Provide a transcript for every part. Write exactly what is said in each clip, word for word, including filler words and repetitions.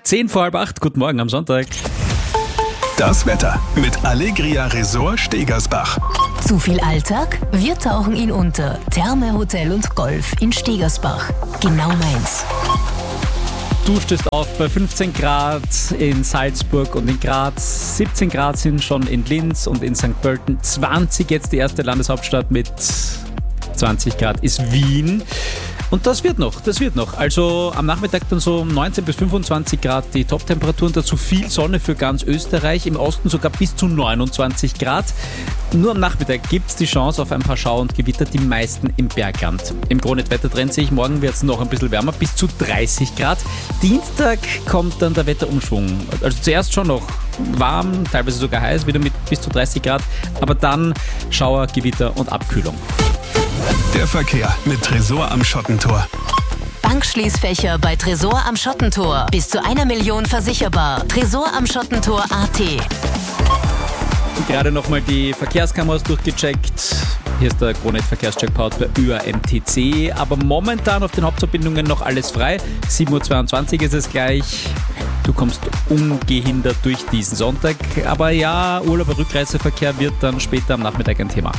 Zehn vor halb acht, guten Morgen am Sonntag. Das Wetter mit Allegria Resort Stegersbach. Zu viel Alltag? Wir tauchen ihn unter. Therme, Hotel und Golf in Stegersbach. Genau meins. Du stehst auf bei fünfzehn Grad in Salzburg und in Graz. siebzehn Grad sind schon in Linz und in Sankt Pölten. zwanzig jetzt die erste Landeshauptstadt mit zwanzig Grad ist Wien. Und das wird noch, das wird noch. Also am Nachmittag dann so um neunzehn bis fünfundzwanzig Grad die Top-Temperaturen, dazu viel Sonne für ganz Österreich, im Osten sogar bis zu neunundzwanzig Grad. Nur am Nachmittag gibt es die Chance auf ein paar Schauer und Gewitter, die meisten im Bergland. Im Kronit-Wettertrend sehe ich, morgen wird es noch ein bisschen wärmer, bis zu dreißig Grad. Dienstag kommt dann der Wetterumschwung. Also zuerst schon noch warm, teilweise sogar heiß, wieder mit bis zu dreißig Grad, aber dann Schauer, Gewitter und Abkühlung. Der Verkehr mit Tresor am Schottentor. Bankschließfächer bei Tresor am Schottentor. Bis zu einer Million versicherbar. Tresor am Schottentor Punkt a t. Gerade nochmal die Verkehrskameras durchgecheckt. Hier ist der Kronit-Verkehrscheckpout bei Ö A M T C. Aber momentan auf den Hauptverbindungen noch alles frei. sieben Uhr zweiundzwanzig ist es gleich. Du kommst ungehindert durch diesen Sonntag. Aber ja, Urlaub- Rückreiseverkehr wird dann später am Nachmittag ein Thema.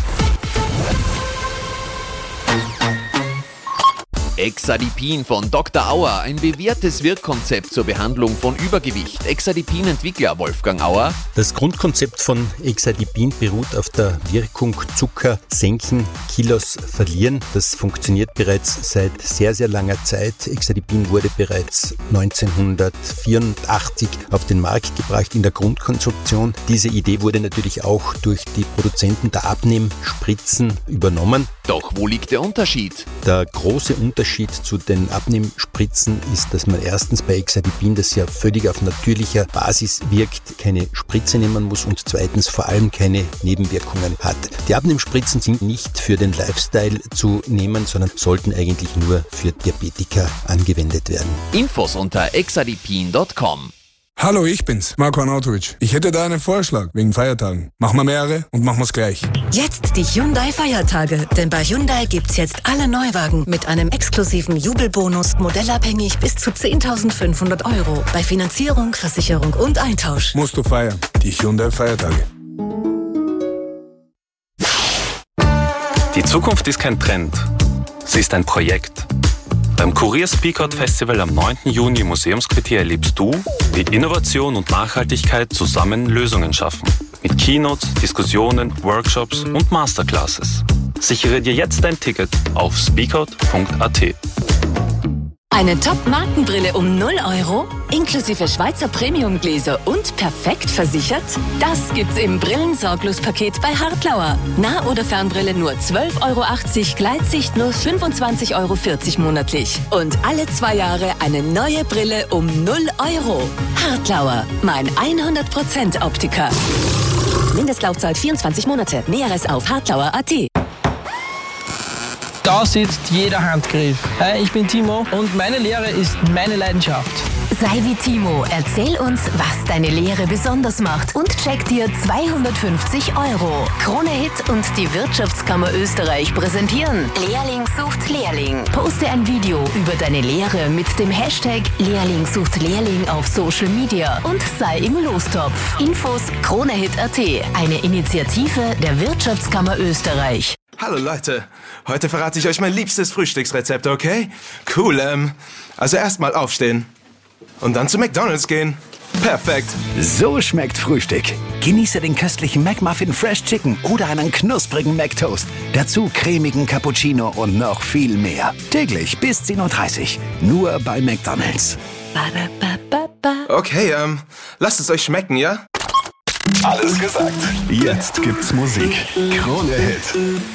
Exadipin von Doktor Auer, ein bewährtes Wirkkonzept zur Behandlung von Übergewicht. Exadipin-Entwickler Wolfgang Auer. Das Grundkonzept von Exadipin beruht auf der Wirkung Zucker senken, Kilos verlieren. Das funktioniert bereits seit sehr, sehr langer Zeit. Exadipin wurde bereits neunzehnhundertvierundachtzig auf den Markt gebracht in der Grundkonstruktion. Diese Idee wurde natürlich auch durch die Produzenten der Abnehmspritzen übernommen. Doch wo liegt der Unterschied? Der große Unterschied zu den Abnehmspritzen ist, dass man erstens bei Exadipin, das ja völlig auf natürlicher Basis wirkt, keine Spritze nehmen muss und zweitens vor allem keine Nebenwirkungen hat. Die Abnehmspritzen sind nicht für den Lifestyle zu nehmen, sondern sollten eigentlich nur für Diabetiker angewendet werden. Infos unter exadipin punkt com. Hallo, ich bin's, Marko Arnautovic. Ich hätte da einen Vorschlag wegen Feiertagen. Machen wir mehrere und machen wir's gleich. Jetzt die Hyundai-Feiertage. Denn bei Hyundai gibt's jetzt alle Neuwagen mit einem exklusiven Jubelbonus, modellabhängig bis zu zehntausendfünfhundert Euro. Bei Finanzierung, Versicherung und Eintausch. Musst du feiern. Die Hyundai-Feiertage. Die Zukunft ist kein Trend. Sie ist ein Projekt. Beim Kurier Speakout Festival am neunten Juni im Museumsquartier erlebst du, wie Innovation und Nachhaltigkeit zusammen Lösungen schaffen. Mit Keynotes, Diskussionen, Workshops und Masterclasses. Sichere dir jetzt dein Ticket auf speakout punkt a t. Eine Top-Markenbrille um null Euro, inklusive Schweizer Premiumgläser und perfekt versichert? Das gibt's im Brillensorglos-Paket bei Hartlauer. Nah- oder Fernbrille nur zwölf Euro achtzig, Gleitsicht nur fünfundzwanzig Euro vierzig monatlich. Und alle zwei Jahre eine neue Brille um null Euro. Hartlauer, mein hundert Prozent Optiker. Mindestlaufzeit vierundzwanzig Monate. Näheres auf hartlauer punkt a t. Da sitzt jeder Handgriff. Hi, ich bin Timo und meine Lehre ist meine Leidenschaft. Sei wie Timo, erzähl uns, was deine Lehre besonders macht und check dir zweihundertfünfzig Euro. Krone Hit und die Wirtschaftskammer Österreich präsentieren Lehrling sucht Lehrling. Poste ein Video über deine Lehre mit dem Hashtag Lehrling sucht Lehrling auf Social Media und sei im Lostopf. Infos kronehit punkt a t, eine Initiative der Wirtschaftskammer Österreich. Hallo Leute, heute verrate ich euch mein liebstes Frühstücksrezept, okay? Cool, ähm, also erstmal aufstehen und dann zu McDonald's gehen. Perfekt. So schmeckt Frühstück. Genieße den köstlichen McMuffin Fresh Chicken oder einen knusprigen McToast. Dazu cremigen Cappuccino und noch viel mehr. Täglich bis zehn Uhr dreißig. Nur bei McDonald's. Okay, ähm, lasst es euch schmecken, ja? Alles gesagt. Jetzt gibt's Musik. Krone Hit.